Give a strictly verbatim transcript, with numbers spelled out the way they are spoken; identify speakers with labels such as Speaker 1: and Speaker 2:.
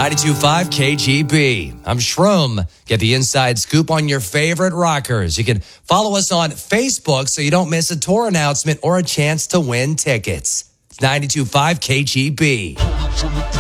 Speaker 1: ninety-two point five K G B. I'm Shroom. Get the inside scoop on your favorite rockers. You can follow us on Facebook so you don't miss a tour announcement or a chance to win tickets. ninety-two point five K G B.